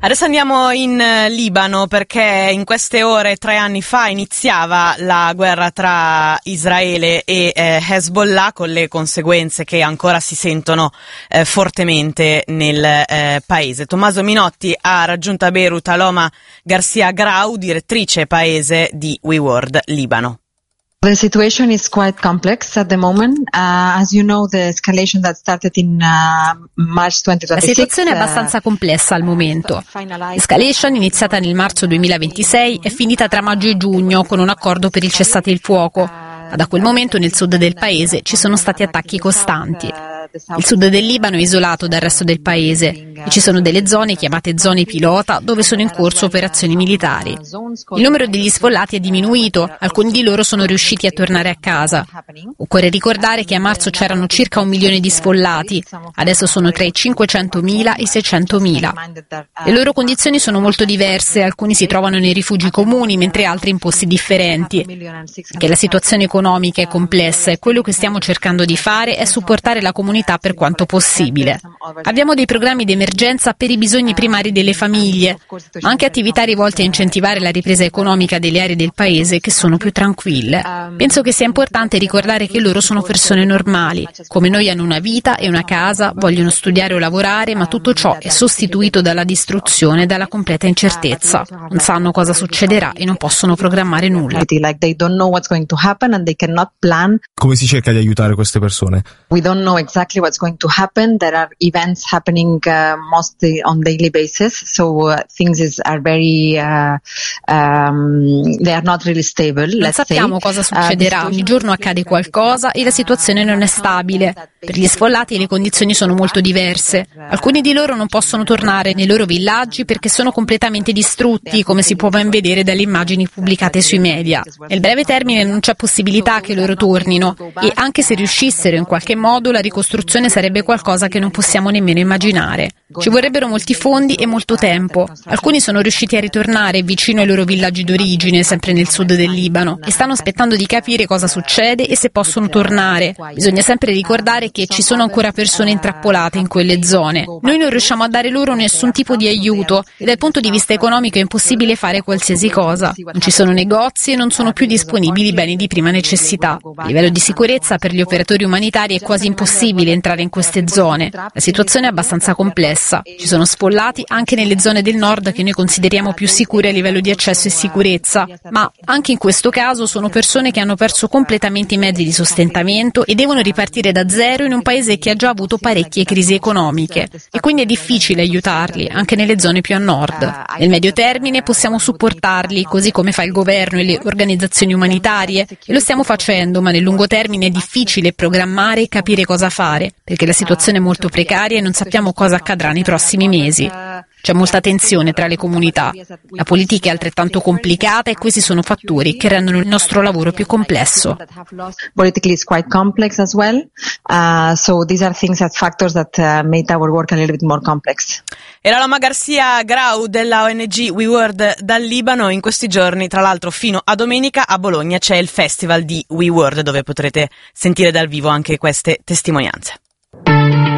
Adesso andiamo in Libano perché in queste ore 3 anni fa iniziava la guerra tra Israele e Hezbollah, con le conseguenze che ancora si sentono fortemente nel paese. Tommaso Minotti ha raggiunto a Beirut Aloma Garcia Grau, direttrice paese di We World Libano. The situation is quite complex at the moment. As you know, the escalation that started in March 2026. La situazione è abbastanza complessa al momento. L'escalation, iniziata nel marzo 2026, è finita tra maggio e giugno con un accordo per il cessate il fuoco. Ma da quel momento nel sud del paese ci sono stati attacchi costanti. Il sud del Libano è isolato dal resto del paese e ci sono delle zone chiamate zone pilota dove sono in corso operazioni militari. Il numero degli sfollati è diminuito, alcuni di loro sono riusciti a tornare a casa. Occorre ricordare che a marzo c'erano circa 1 milione di sfollati, adesso sono tra i 500.000 e i 600.000. Le loro condizioni sono molto diverse, alcuni si trovano nei rifugi comuni mentre altri in posti differenti. Che la situazione economica è complessa e quello che stiamo cercando di fare è supportare la comunità per quanto possibile. Abbiamo dei programmi di emergenza per i bisogni primari delle famiglie, ma anche attività rivolte a incentivare la ripresa economica delle aree del paese che sono più tranquille. Penso che sia importante ricordare che loro sono persone normali, come noi hanno una vita e una casa, vogliono studiare o lavorare, ma tutto ciò è sostituito dalla distruzione e dalla completa incertezza. Non sanno cosa succederà e non possono programmare nulla. Come si cerca di aiutare queste persone? We don't know exactly what's going to happen. There are events happening mostly on daily basis, so things are very they are not really stable. Non sappiamo cosa succederà, ogni giorno accade qualcosa e la situazione non è stabile. Per gli sfollati le condizioni sono molto diverse. Alcuni di loro non possono tornare nei loro villaggi perché sono completamente distrutti, come si può ben vedere dalle immagini pubblicate sui media. Nel breve termine non c'è possibilità che loro tornino e anche se riuscissero in qualche modo la ricostruzione sarebbe qualcosa che non possiamo nemmeno immaginare. Ci vorrebbero molti fondi e molto tempo. Alcuni sono riusciti a ritornare vicino ai loro villaggi d'origine, sempre nel sud del Libano, e stanno aspettando di capire cosa succede e se possono tornare. Bisogna sempre ricordare che ci sono ancora persone intrappolate in quelle zone. Noi non riusciamo a dare loro nessun tipo di aiuto e dal punto di vista economico è impossibile fare qualsiasi cosa. Non ci sono negozi e non sono più disponibili beni di prima necessità. A livello di sicurezza per gli operatori umanitari è quasi impossibile entrare in queste zone. La situazione è abbastanza complessa. Ci sono sfollati anche nelle zone del nord che noi consideriamo più sicure a livello di accesso e sicurezza, ma anche in questo caso sono persone che hanno perso completamente i mezzi di sostentamento e devono ripartire da zero in un paese che ha già avuto parecchie crisi economiche e quindi è difficile aiutarli anche nelle zone più a nord. Nel medio termine possiamo supportarli così come fa il governo e le organizzazioni umanitarie e lo stiamo facendo, ma nel lungo termine è difficile programmare e capire cosa fare perché la situazione è molto precaria e non sappiamo cosa accadrà nei prossimi mesi. C'è molta tensione tra le comunità. La politica è altrettanto complicata e questi sono fattori che rendono il nostro lavoro più complesso. Politically is quite complex as well. So these are things that factors that made our work a little bit more complex. Era Aloma Garcia Grau della ONG We World dal Libano. In questi giorni, tra l'altro, fino a domenica a Bologna c'è il festival di We World dove potrete sentire dal vivo anche queste testimonianze.